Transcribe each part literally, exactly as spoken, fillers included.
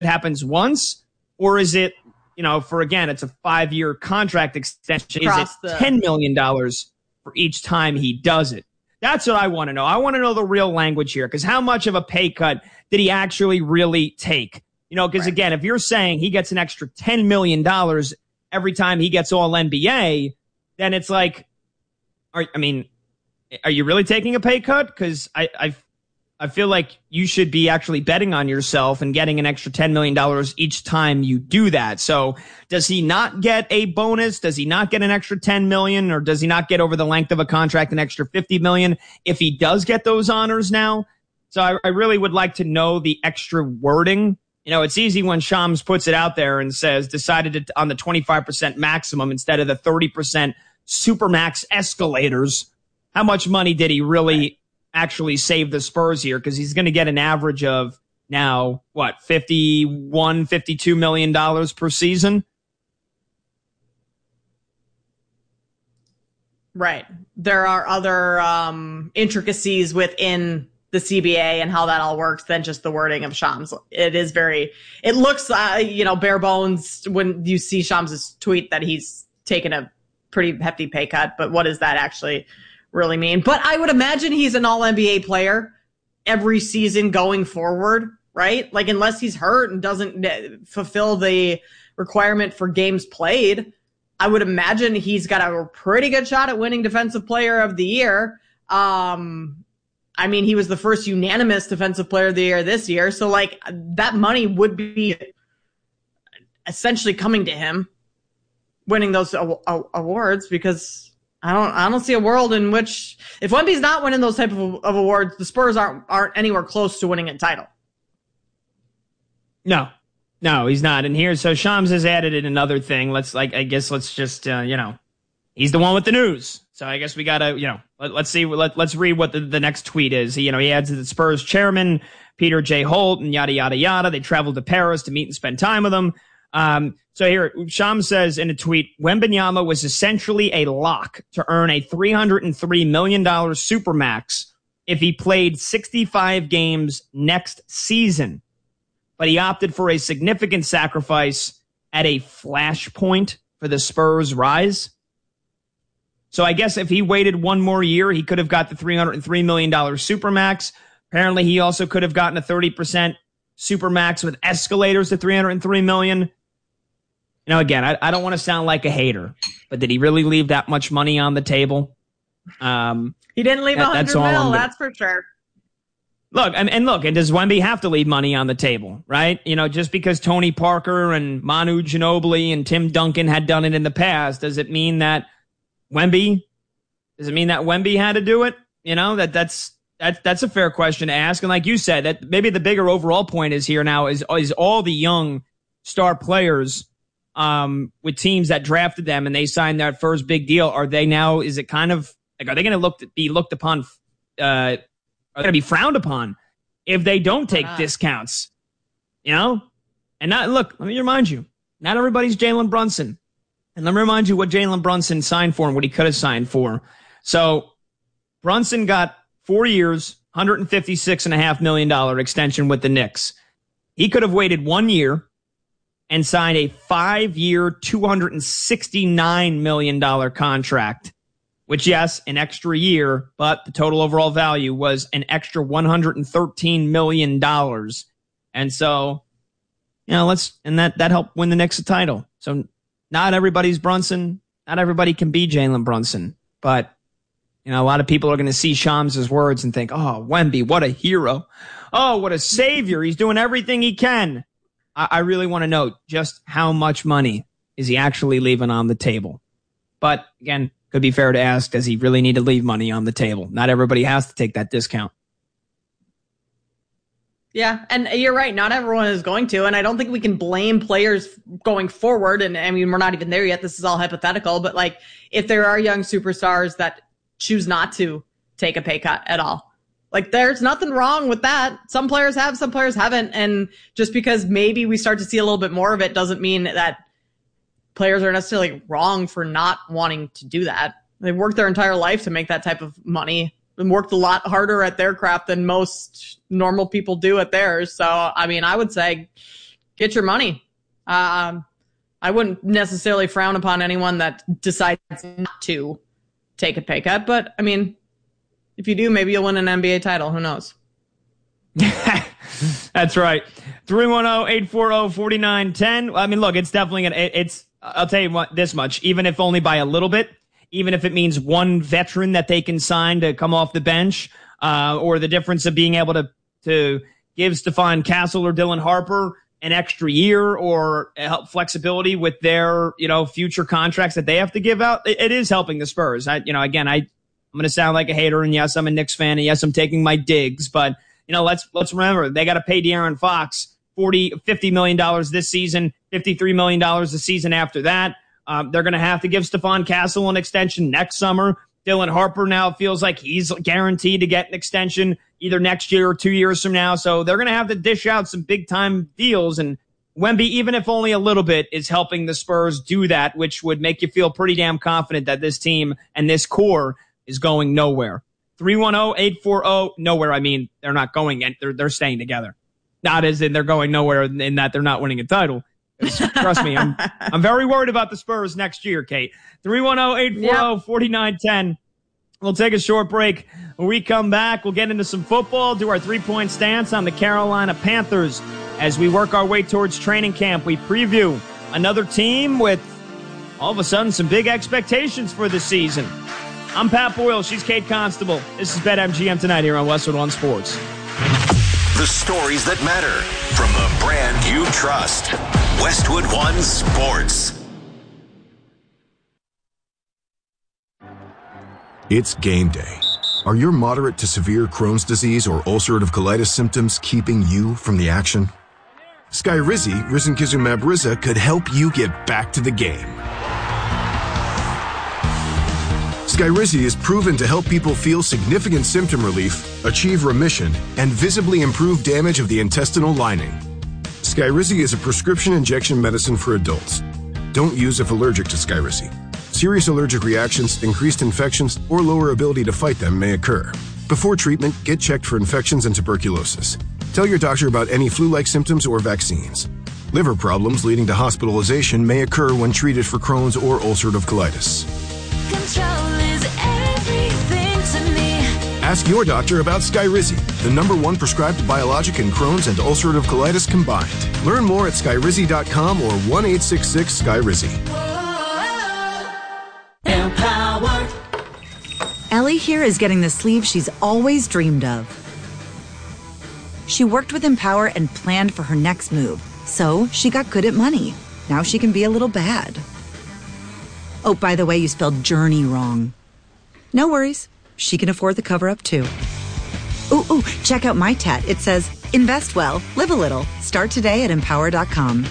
happens once, or is it, you know, for, again, it's a five-year contract extension. Across is it the- ten million dollars for each time he does it? That's what I want to know. I want to know the real language here, because how much of a pay cut did he actually really take? You know, because, right. again, if you're saying he gets an extra ten million dollars every time he gets all N B A, then it's like, are, I mean, are you really taking a pay cut? Because I, I, I feel like you should be actually betting on yourself and getting an extra ten million dollars each time you do that. So does he not get a bonus? Does he not get an extra ten million dollars? Or does he not get over the length of a contract an extra fifty million dollars if he does get those honors now? So I, I really would like to know the extra wording. You know, it's easy when Shams puts it out there and says decided to, on the twenty-five percent maximum instead of the thirty percent supermax escalators. How much money did he really right. actually save the Spurs here? Because he's going to get an average of now, what, fifty-one, fifty-two million dollars per season? Right. There are other um, intricacies within the C B A and how that all works than just the wording of Shams. It is very, it looks, uh, you know, bare bones when you see Shams's tweet that he's taken a pretty hefty pay cut, but what does that actually really mean? But I would imagine he's an all N B A player every season going forward, right? Like, unless he's hurt and doesn't fulfill the requirement for games played, I would imagine he's got a pretty good shot at winning Defensive Player of the Year. Um, I mean, he was the first unanimous Defensive Player of the Year this year. So, like, that money would be essentially coming to him, winning those a- a- awards, because I don't I don't see a world in which, if Wemby's not winning those type of, of awards, the Spurs aren't aren't anywhere close to winning a title. No. No, he's not. And here, so Shams has added in another thing. Let's, like, I guess let's just, uh, you know, he's the one with the news. So I guess we got to, you know, let, let's see, let, let's read what the, the next tweet is. He, you know, he adds that the Spurs chairman, Peter J. Holt, and yada, yada, yada. They traveled to Paris to meet and spend time with him. Um, so here, Shams says in a tweet, Wembanyama was essentially a lock to earn a three hundred three million dollars supermax if he played sixty-five games next season. But he opted for a significant sacrifice at a flashpoint for the Spurs' rise. So I guess if he waited one more year, he could have got the three hundred three million dollars supermax. Apparently, he also could have gotten a thirty percent supermax with escalators to three hundred three million dollars. You know, again, I, I don't want to sound like a hater, but did he really leave that much money on the table? Um, he didn't leave a hundred mil, that's for sure. Look, and, and look, and does Wemby have to leave money on the table, right? You know, just because Tony Parker and Manu Ginobili and Tim Duncan had done it in the past, does it mean that Wemby, does it mean that Wemby had to do it? You know, that that's, that, that's a fair question to ask. And like you said, that maybe the bigger overall point is here now is, is all the young star players, um, with teams that drafted them and they signed their first big deal. Are they now, is it kind of like, are they going to look, be looked upon, uh, are going to be frowned upon if they don't take discounts, you know? And not, look, let me remind you, not everybody's Jalen Brunson. And let me remind you what Jalen Brunson signed for and what he could have signed for. So Brunson got four years, one hundred fifty-six point five million dollars extension with the Knicks. He could have waited one year and signed a five-year, two hundred sixty-nine million dollars contract. Which, yes, an extra year, but the total overall value was an extra one hundred thirteen million dollars. And so, you know, let's, and that, that helped win the Knicks a title. So not everybody's Brunson. Not everybody can be Jalen Brunson. But, you know, a lot of people are going to see Shams' words and think, oh, Wemby, what a hero. Oh, what a savior. He's doing everything he can. I, I really want to know just how much money is he actually leaving on the table. But again, could be fair to ask, does he really need to leave money on the table? Not everybody has to take that discount. Yeah, and you're right. Not everyone is going to, and I don't think we can blame players going forward. And I mean, we're not even there yet. This is all hypothetical. But like, if there are young superstars that choose not to take a pay cut at all, like, there's nothing wrong with that. Some players have, some players haven't. And just because maybe we start to see a little bit more of it doesn't mean that players are necessarily wrong for not wanting to do that. They've worked their entire life to make that type of money and worked a lot harder at their craft than most normal people do at theirs. So, I mean, I would say get your money. Um, I wouldn't necessarily frown upon anyone that decides not to take a pay cut, but I mean, if you do, maybe you'll win an N B A title. Who knows? That's right. three one zero, eight four zero, four nine one zero. I mean, look, it's definitely going to, it's, I'll tell you what, this much, even if only by a little bit, even if it means one veteran that they can sign to come off the bench, uh, or the difference of being able to, to give Stephon Castle or Dylan Harper an extra year or help flexibility with their, you know, future contracts that they have to give out. It, it is helping the Spurs. I, you know, again, I, I'm going to sound like a hater, and yes, I'm a Knicks fan, and yes, I'm taking my digs, but you know, let's, let's remember they got to pay De'Aaron Fox forty, fifty million dollars this season, fifty-three million dollars the season after that. Um, they're going to have to give Stephon Castle an extension next summer. Dylan Harper now feels like he's guaranteed to get an extension either next year or two years from now. So they're going to have to dish out some big time deals. And Wemby, even if only a little bit, is helping the Spurs do that, which would make you feel pretty damn confident that this team and this core is going nowhere. three one zero, eight four zero, nowhere. I mean, they're not going, and they're, they're staying together. Not as in they're going nowhere in that they're not winning a title. Trust me, I'm I'm very worried about the Spurs next year, Kate. three one zero, eight four zero, four nine one zero. We'll take a short break. When we come back, we'll get into some football, do our three-point stance on the Carolina Panthers. As we work our way towards training camp, we preview another team with, all of a sudden, some big expectations for this season. I'm Pat Boyle. She's Kate Constable. This is BetMGM tonight here on Westwood One Sports. The stories that matter from the brand you trust. Westwood One Sports. It's game day. Are your moderate to severe Crohn's disease or ulcerative colitis symptoms keeping you from the action? Skyrizi, risankizumab Riza, could help you get back to the game. Skyrizi is proven to help people feel significant symptom relief, achieve remission, and visibly improve damage of the intestinal lining. Skyrizi is a prescription injection medicine for adults. Don't use if allergic to Skyrizi. Serious allergic reactions, increased infections, or lower ability to fight them may occur. Before treatment, get checked for infections and tuberculosis. Tell your doctor about any flu-like symptoms or vaccines. Liver problems leading to hospitalization may occur when treated for Crohn's or ulcerative colitis. Control is everything to me. Ask your doctor about Skyrizi, the number one prescribed biologic in Crohn's and ulcerative colitis combined. Learn more at skyrizi dot com or one eight six six Skyrizi. Empower. Ellie here is getting the sleeve she's always dreamed of. She worked with Empower and planned for her next move, so she got good at money. Now she can be a little bad. Oh, by the way, you spelled journey wrong. No worries. She can afford the cover-up, too. Ooh, ooh, check out my tat. It says, invest well, live a little. Start today at empower dot com.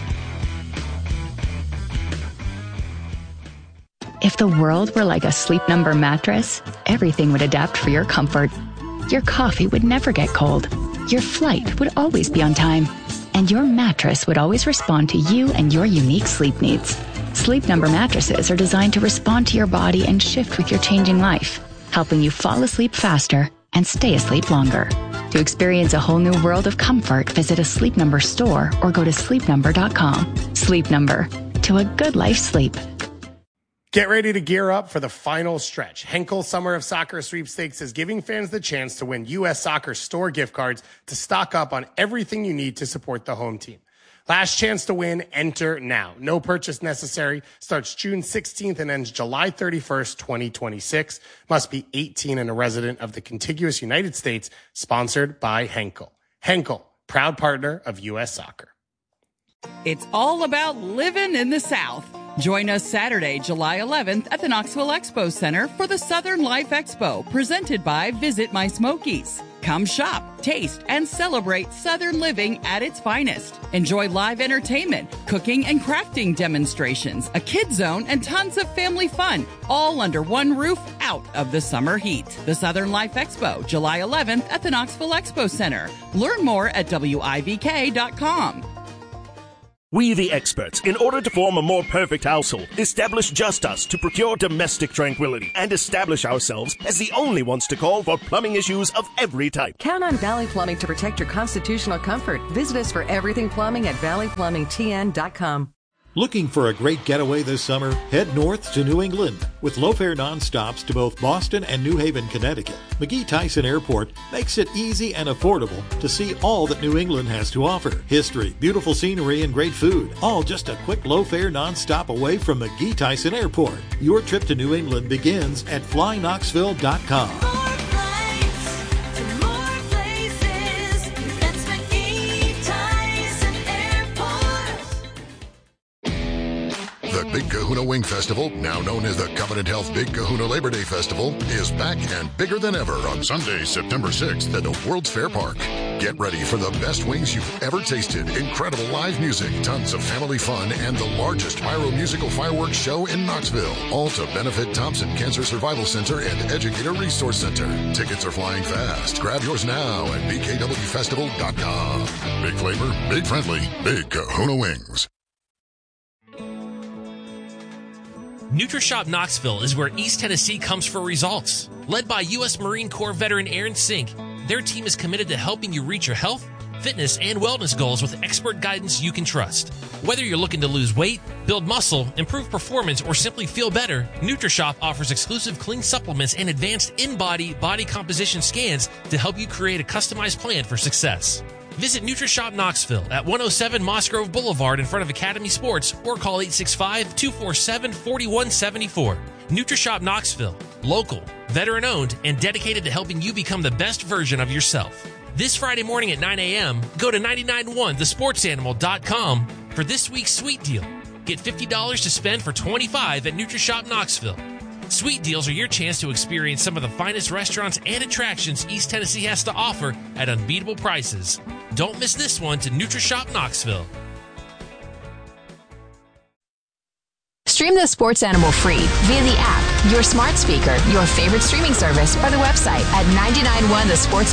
If the world were like a Sleep Number mattress, everything would adapt for your comfort. Your coffee would never get cold. Your flight would always be on time. And your mattress would always respond to you and your unique sleep needs. Sleep Number mattresses are designed to respond to your body and shift with your changing life, helping you fall asleep faster and stay asleep longer. To experience a whole new world of comfort, visit a Sleep Number store or go to sleep number dot com. Sleep Number, to a good life sleep. Get ready to gear up for the final stretch. Henkel Summer of Soccer Sweepstakes is giving fans the chance to win U S Soccer store gift cards to stock up on everything you need to support the home team. Last chance to win, enter now. No purchase necessary. Starts June sixteenth and ends July thirty-first, twenty twenty-six. Must be eighteen and a resident of the contiguous United States. Sponsored by Henkel. Henkel, proud partner of U S Soccer. It's all about living in the South. Join us Saturday, July eleventh at the Knoxville Expo Center for the Southern Life Expo, presented by Visit My Smokies. Come shop, taste, and celebrate Southern living at its finest. Enjoy live entertainment, cooking and crafting demonstrations, a kids zone, and tons of family fun, all under one roof out of the summer heat. The Southern Life Expo, July eleventh at the Knoxville Expo Center. Learn more at W I V K dot com. We, the experts, in order to form a more perfect household, establish Just Us to procure domestic tranquility and establish ourselves as the only ones to call for plumbing issues of every type. Count on Valley Plumbing to protect your constitutional comfort. Visit us for everything plumbing at valley plumbing t n dot com. Looking for a great getaway this summer? Head north to New England. With low-fare nonstops to both Boston and New Haven, Connecticut, McGee-Tyson Airport makes it easy and affordable to see all that New England has to offer. History, beautiful scenery, and great food. All just a quick low-fare nonstop away from McGee-Tyson Airport. Your trip to New England begins at fly knoxville dot com. The Big Kahuna Wing Festival, now known as the Covenant Health Big Kahuna Labor Day Festival, is back and bigger than ever on Sunday, September sixth at the World's Fair Park. Get ready for the best wings you've ever tasted, incredible live music, tons of family fun, and the largest pyro-musical fireworks show in Knoxville. All to benefit Thompson Cancer Survival Center and Educator Resource Center. Tickets are flying fast. Grab yours now at b k w festival dot com. Big flavor, big friendly, Big Kahuna Wings. NutriShop Knoxville is where East Tennessee comes for results. Led by U S Marine Corps veteran Aaron Sink, their team is committed to helping you reach your health, fitness, and wellness goals with expert guidance you can trust. Whether you're looking to lose weight, build muscle, improve performance, or simply feel better, NutriShop offers exclusive clean supplements and advanced in-body body composition scans to help you create a customized plan for success. Visit NutriShop Knoxville at one oh seven Moss Grove Boulevard in front of Academy Sports or call eight six five, two four seven, four one seven four. NutriShop Knoxville, local, veteran-owned, and dedicated to helping you become the best version of yourself. This Friday morning at nine a.m., go to nine nine one the sports animal dot com for this week's sweet deal. Get fifty dollars to spend for twenty-five dollars at NutriShop Knoxville. Sweet deals are your chance to experience some of the finest restaurants and attractions East Tennessee has to offer at unbeatable prices. Don't miss this one to NutriShop Knoxville. Stream The Sports Animal free via the app, your smart speaker, your favorite streaming service, or the website at nine nine one the sports